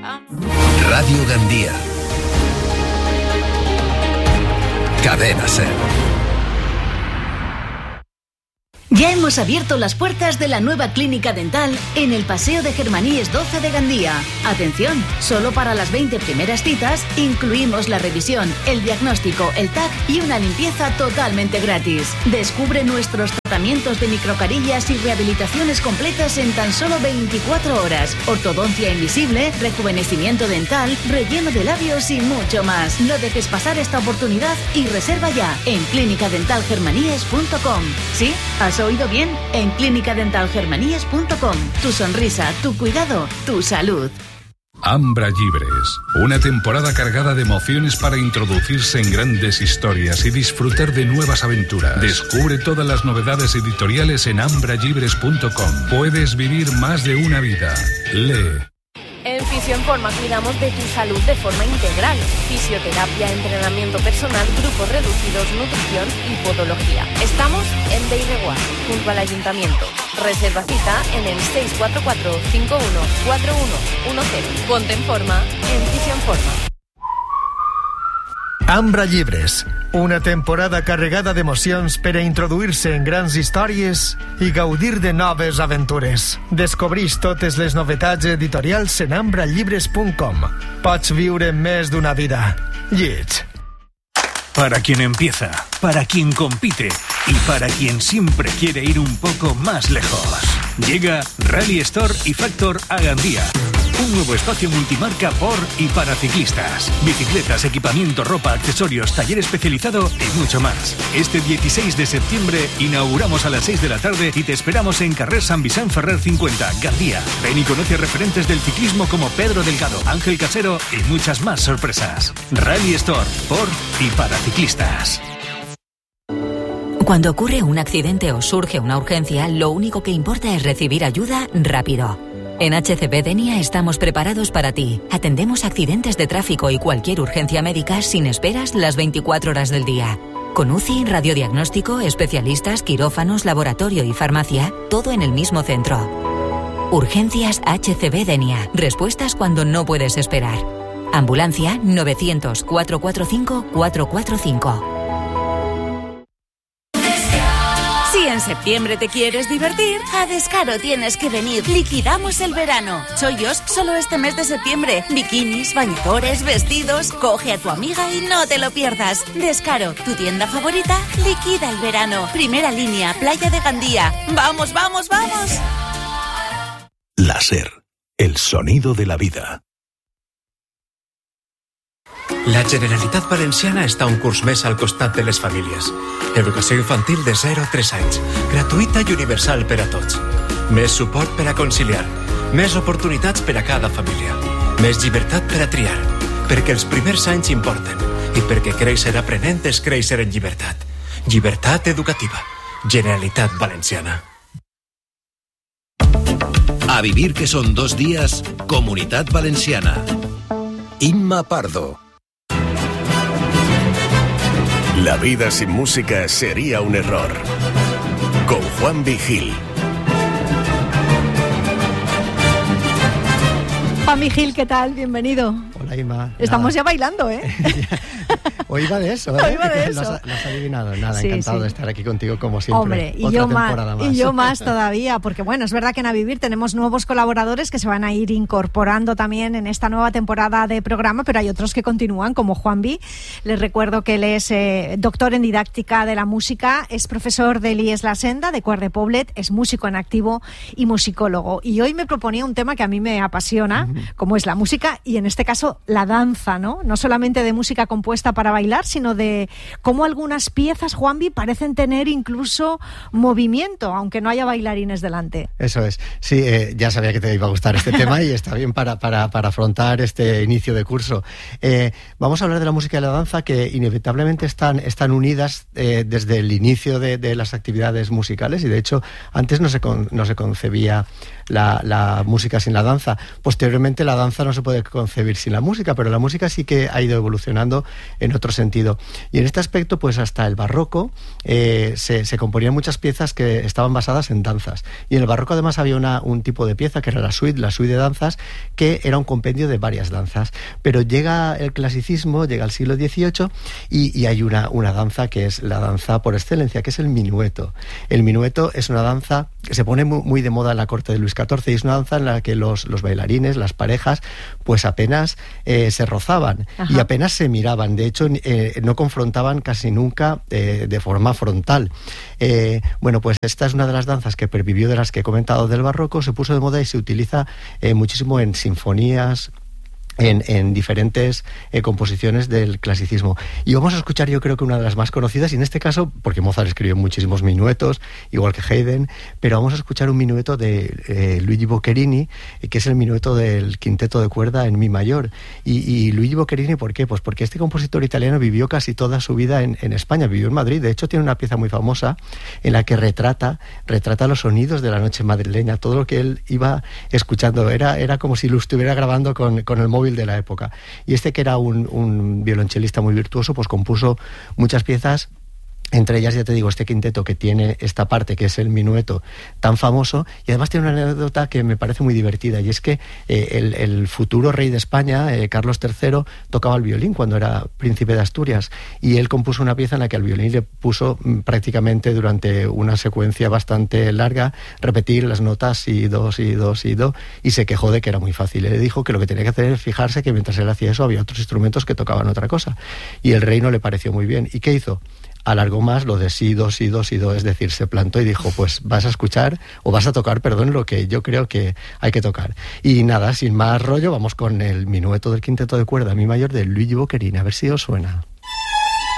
Radio Gandía. Cadena SER. Ya hemos abierto las puertas de la nueva clínica dental en el Paseo de Germaníes 12 de Gandía. Atención, solo para las 20 primeras citas incluimos la revisión, el diagnóstico, el TAC y una limpieza totalmente gratis. Descubre nuestros tratamientos de microcarillas y rehabilitaciones completas en tan solo 24 horas. Ortodoncia invisible, rejuvenecimiento dental, relleno de labios y mucho más. No dejes pasar esta oportunidad y reserva ya en clinicadentalgermaníes.com. ¿Sí? ¿Has oído bien? En clinicadentalgermaníes.com. Tu sonrisa, tu cuidado, tu salud. Ambra Llibres, una temporada cargada de emociones para introducirse en grandes historias y disfrutar de nuevas aventuras. Descubre todas las novedades editoriales en ambrallibres.com. Puedes vivir más de una vida. Lee. En Fisio en Forma cuidamos de tu salud de forma integral. Fisioterapia, entrenamiento personal, grupos reducidos, nutrición y podología. Estamos en Beireguar, junto al Ayuntamiento. Reserva cita en el 644-514110. Ponte en forma en Fisio en Forma. Ambra Llibres, una temporada carregada d'emocions per a introduir-se en grans històries i gaudir de noves aventures. Descobreix totes les novetats editorials en ambrallibres.com. Pots viure més d'una vida. Llig. Para quien empieza, para quien compite y para quien siempre quiere ir un poco más lejos. Llega Rally Store y Factor a Gandía. Un nuevo espacio multimarca por y para ciclistas. Bicicletas, equipamiento, ropa, accesorios, taller especializado y mucho más. Este 16 de septiembre inauguramos a las 6 de la tarde y te esperamos en Carrer San Vicent Ferrer 50, Gandía. Ven y conoce referentes del ciclismo como Pedro Delgado, Ángel Casero y muchas más sorpresas. Rally Store por y para ciclistas. Cuando ocurre un accidente o surge una urgencia, lo único que importa es recibir ayuda rápido. En HCB Denia estamos preparados para ti. Atendemos accidentes de tráfico y cualquier urgencia médica sin esperas las 24 horas del día. Con UCI, radiodiagnóstico, especialistas, quirófanos, laboratorio y farmacia, todo en el mismo centro. Urgencias HCB Denia. Respuestas cuando no puedes esperar. Ambulancia 900-445-445. Si en septiembre te quieres divertir, a Descaro tienes que venir. Liquidamos el verano. Chollos solo este mes de septiembre. Bikinis, bañadores, vestidos. Coge a tu amiga y no te lo pierdas. Descaro, tu tienda favorita, liquida el verano. Primera línea, Playa de Gandía. ¡Vamos, vamos, vamos! La SER, el sonido de la vida. La Generalitat Valenciana està un curs més al costat de les famílies. Educació infantil de 0 a 3 anys, gratuïta i universal per a tots. Més suport per a conciliar, més oportunitats per a cada família, més llibertat per a triar, perquè els primers anys importen i perquè créixer aprenent és créixer en llibertat. Llibertat educativa. Generalitat Valenciana. A vivir que son 2 días, Comunitat Valenciana. Inma Pardo. La vida sin música sería un error. Con Juan Vigil. Juan Vigil, ¿qué tal? Bienvenido. Hola, Inma. Estamos ya bailando, ¿eh? Hoy va de eso, ¿eh? Hoy va de eso. Lo has adivinado. Nada, Sí, encantado sí. de estar aquí contigo como siempre. Hombre, y Otra yo temporada más. y yo más todavía, porque bueno, es verdad que en A Vivir tenemos nuevos colaboradores que se van a ir incorporando también en esta nueva temporada de programa, pero hay otros que continúan, como Juan B. Les recuerdo que él es doctor en didáctica de la música, es profesor del IES La Senda, de Quart de Poblet, es músico en activo y musicólogo. Y hoy me proponía un tema que a mí me apasiona, como es la música y en este caso la danza, ¿no? No solamente de música compuesta para bailar, sino de cómo algunas piezas, Juanvi, parecen tener incluso movimiento, aunque no haya bailarines delante. Eso es. Sí, ya sabía que te iba a gustar este tema y está bien para afrontar este inicio de curso. Vamos a hablar de la música y la danza, que inevitablemente están unidas desde el inicio de las actividades musicales, y de hecho antes no se concebía la música sin la danza. Posteriormente la danza no se puede concebir sin la música, pero la música sí que ha ido evolucionando en otros otro sentido. Y en este aspecto, pues hasta el barroco se componían muchas piezas que estaban basadas en danzas. Y en el barroco además había un tipo de pieza que era la suite de danzas, que era un compendio de varias danzas. Pero llega el clasicismo, llega el siglo XVIII y hay una danza que es la danza por excelencia, que es el minueto. El minueto es una danza que se pone muy de moda en la corte de Luis XIV y es una danza en la que los bailarines, las parejas, pues apenas se rozaban. Ajá. Y apenas se miraban. De hecho, no confrontaban casi nunca de forma frontal. Bueno, pues esta es una de las danzas que pervivió de las que he comentado del barroco, se puso de moda y se utiliza muchísimo en sinfonías, en diferentes composiciones del clasicismo. Y vamos a escuchar, yo creo que una de las más conocidas, y en este caso, porque Mozart escribió muchísimos minuetos, igual que Haydn, pero vamos a escuchar un minueto de Luigi Boccherini, que es el minueto del quinteto de cuerda en mi mayor. Y Luigi Boccherini, ¿por qué? Pues porque este compositor italiano vivió casi toda su vida en España, vivió en Madrid. De hecho, tiene una pieza muy famosa en la que retrata los sonidos de la noche madrileña, todo lo que él iba escuchando. Era como si lo estuviera grabando con el móvil de la época. Y este, que era un violonchelista muy virtuoso, pues compuso muchas piezas, entre ellas, ya te digo, este quinteto que tiene esta parte, que es el minueto tan famoso, y además tiene una anécdota que me parece muy divertida, y es que el futuro rey de España, Carlos III, tocaba el violín cuando era príncipe de Asturias, y él compuso una pieza en la que al violín le puso prácticamente durante una secuencia bastante larga repetir las notas si, do, si, do, si, do, y se quejó de que era muy fácil. Él le dijo que lo que tenía que hacer es fijarse que mientras él hacía eso había otros instrumentos que tocaban otra cosa, y el rey no le pareció muy bien. ¿Y qué hizo? Alargó más lo de si, do, si, do, si, do, es decir, se plantó y dijo, pues vas a escuchar, o vas a tocar, perdón, lo que yo creo que hay que tocar. Y nada, sin más rollo, vamos con el minueto del quinteto de cuerda mi mayor de Luigi Boccherini, a ver si os suena.